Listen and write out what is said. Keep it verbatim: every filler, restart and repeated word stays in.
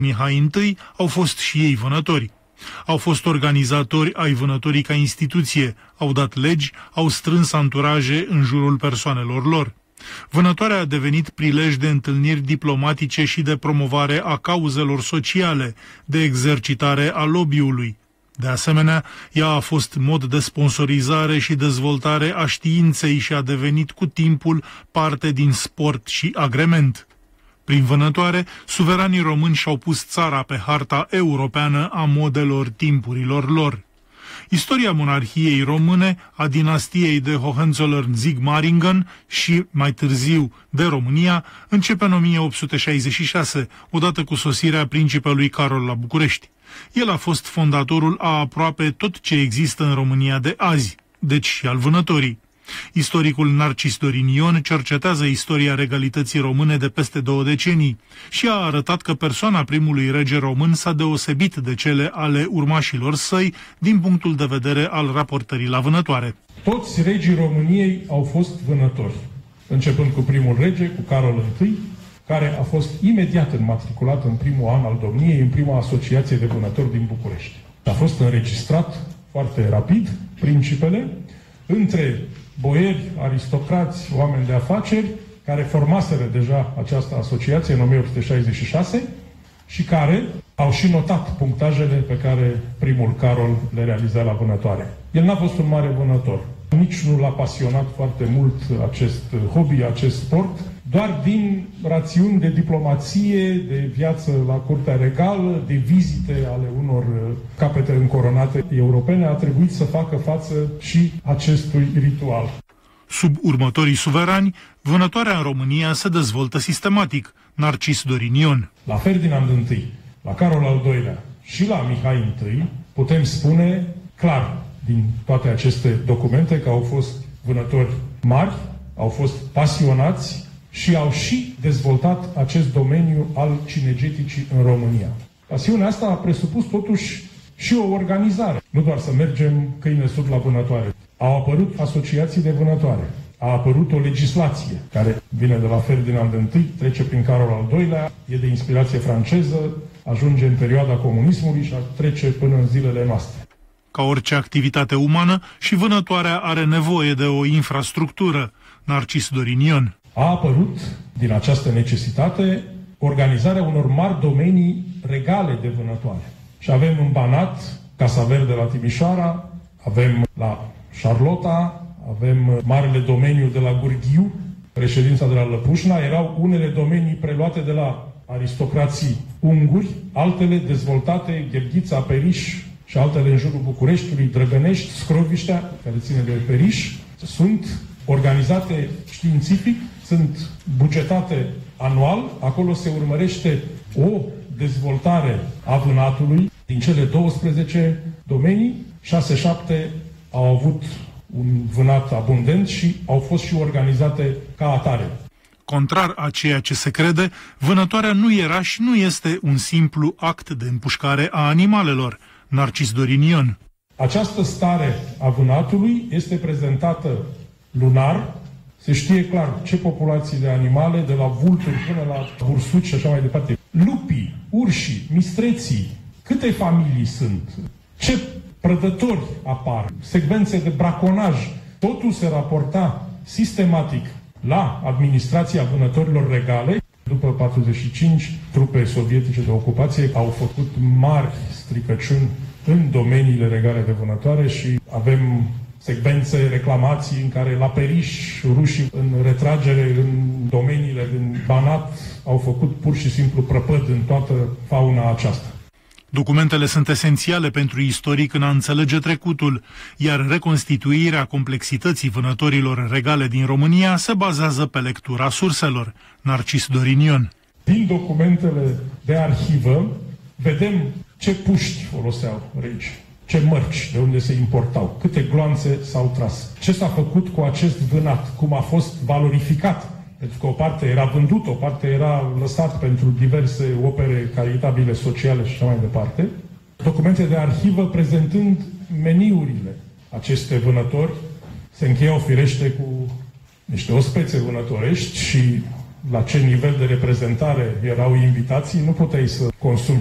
Mihai I au fost și ei vânători. Au fost organizatori ai vânătorii ca instituție, au dat legi, au strâns anturaje în jurul persoanelor lor. Vânătoarea a devenit prilej de întâlniri diplomatice și de promovare a cauzelor sociale, de exercitare a lobby-ului. De asemenea, ea a fost mod de sponsorizare și dezvoltare a științei și a devenit cu timpul parte din sport și agrement. Prin vânătoare, suveranii români și-au pus țara pe harta europeană a modelor timpurilor lor. Istoria monarhiei române, a dinastiei de Hohenzollern-Sigmaringen și, mai târziu, de România, începe în o mie opt sute șaizeci și șase, odată cu sosirea principelui Carol la București. El a fost fondatorul a aproape tot ce există în România de azi, deci și al vânătorii. Istoricul Narcis Dorin Ion cercetează istoria regalității române de peste două decenii și a arătat că persoana primului rege român s-a deosebit de cele ale urmașilor săi din punctul de vedere al raportării la vânătoare. Toți regii României au fost vânători, începând cu primul rege, cu Carol I, care a fost imediat înmatriculat în primul an al domniei, în prima asociație de vânători din București. A fost înregistrat foarte rapid, principele, între boieri, aristocrați, oameni de afaceri, care formaseră deja această asociație în o mie opt sute șaizeci și șase și care au și notat punctajele pe care primul Carol le realiza la vânătoare. El n-a fost un mare vânător. Nici nu l-a pasionat foarte mult acest hobby, acest sport, doar din rațiuni de diplomație, de viață la curtea regală, de vizite ale unor capete încoronate europene, a trebuit să facă față și acestui ritual. Sub următorii suverani, vânătoarea în România se dezvoltă sistematic. Narcis Dorin Ion. La Ferdinand I, la Carol al doilea și la Mihai I, putem spune clar din toate aceste documente că au fost vânători mari, au fost pasionați și au și dezvoltat acest domeniu al cinegeticii în România. Pasiunea asta a presupus totuși și o organizare. Nu doar să mergem câine sub la vânătoare. Au apărut asociații de vânătoare. A apărut o legislație care vine de la Ferdinand I, trece prin Carol al doilea, e de inspirație franceză, ajunge în perioada comunismului și trece până în zilele noastre. Ca orice activitate umană, și vânătoarea are nevoie de o infrastructură. Narcis Dorin Ion. A apărut, din această necesitate, organizarea unor mari domenii regale de vânătoare. Și avem în Banat, Casa Verde la Timișoara, avem la Șarlota, avem marele domeniu de la Gurghiu, reședința de la Lăpușna. Erau unele domenii preluate de la aristocrații unguri, altele dezvoltate, Gherghița, Periș și altele în jurul Bucureștiului, Drăgănești, Scroviștea, care ține de Periș. Sunt organizate științific, sunt bugetate anual, acolo se urmărește o dezvoltare a vânatului. Din cele douăsprezece domenii, șase șapte au avut un vânat abundent și au fost și organizate ca atare. Contrar a ceea ce se crede, vânătoarea nu era și nu este un simplu act de împușcare a animalelor. Narcis Dorin Ion. Această stare a vânatului este prezentată lunar, se știe clar ce populații de animale, de la vulturi până la bursuci și așa mai departe. Lupii, urșii, mistreții, câte familii sunt, ce prădători apar, secvențe de braconaj, totul se raporta sistematic la administrația vânătorilor regale. După patruzeci și cinci, trupe sovietice de ocupație au făcut mari stricăciuni în domeniile regale de vânătoare și avem secvențe, reclamații în care la Periș, rușii în retragere în domeniile din Banat au făcut pur și simplu prăpăd în toată fauna aceasta. Documentele sunt esențiale pentru istoric în a înțelege trecutul, iar reconstituirea complexității vânătorilor regale din România se bazează pe lectura surselor. Narcis Dorin Ion. Din documentele de arhivă vedem ce puști foloseau regii, ce mărci, de unde se importau, câte gloanțe s-au tras, ce s-a făcut cu acest vânat, cum a fost valorificat. Pentru că o parte era vândut, o parte era lăsat pentru diverse opere caritabile, sociale și așa mai departe. Documente de arhivă prezentând meniurile acestei vânători se încheiau firește cu niște ospețe vânătorești și la ce nivel de reprezentare erau invitații, nu puteai să consumi